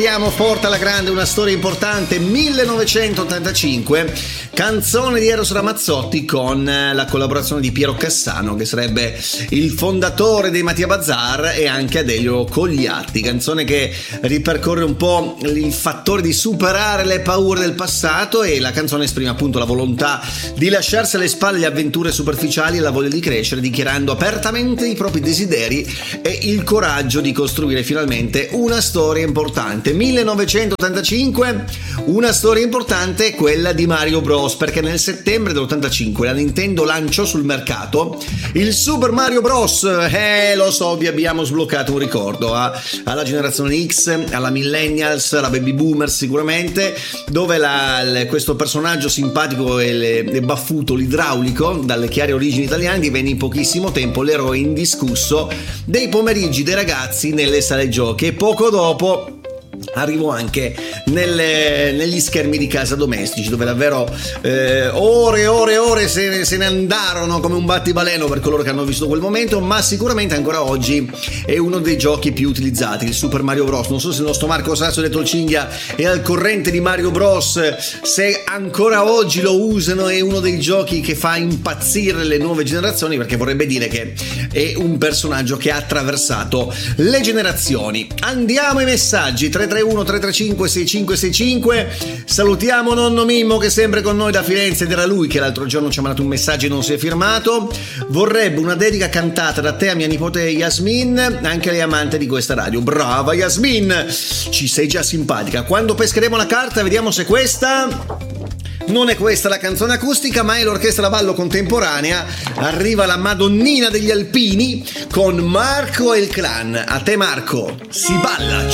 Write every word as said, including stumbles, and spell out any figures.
Andiamo forte alla grande, una storia importante, millenovecentottantacinque, canzone di Eros Ramazzotti con la collaborazione di Piero Cassano, che sarebbe il fondatore dei Mattia Bazar, e anche Adelio Cogliatti, canzone che ripercorre un po' il fattore di superare le paure del passato, e la canzone esprime appunto la volontà di lasciarsi alle spalle le avventure superficiali e la voglia di crescere, dichiarando apertamente i propri desideri e il coraggio di costruire finalmente una storia importante. millenovecentottantacinque, una storia importante è quella di Mario Bros, perché nel settembre dell'ottantacinque la Nintendo lanciò sul mercato il Super Mario Bros. Eh, lo so, vi abbiamo sbloccato un ricordo a, alla generazione X, alla millennials, alla baby boomer sicuramente, dove la, le, questo personaggio simpatico e, le, e baffuto, l'idraulico, dalle chiare origini italiane, divenne in pochissimo tempo l'eroe indiscusso dei pomeriggi dei ragazzi nelle sale giochi, e poco dopo arrivo anche nelle, negli schermi di casa domestici, dove davvero eh, ore e ore e ore se ne, se ne andarono come un battibaleno per coloro che hanno visto quel momento. Ma sicuramente ancora oggi è uno dei giochi più utilizzati, il Super Mario Bros. Non so se il nostro Marco Sasso detto il Cinghia è al corrente di Mario Bros, se ancora oggi lo usano. È uno dei giochi che fa impazzire le nuove generazioni, perché vorrebbe dire che è un personaggio che ha attraversato le generazioni. Andiamo ai messaggi. Tre tre uno tre tre cinque sei cinque sei cinque. Salutiamo nonno Mimmo, che è sempre con noi da Firenze, ed era lui che l'altro giorno ci ha mandato un messaggio e non si è firmato. Vorrebbe una dedica cantata da te a mia nipote Yasmin, anche lei amante di questa radio. Brava Yasmin, ci sei già simpatica. Quando pescheremo la carta vediamo se questa... Non è questa la canzone acustica, ma è l'orchestra da ballo contemporanea. Arriva la Madonnina degli Alpini con Marco e il Clan. A te Marco, si balla.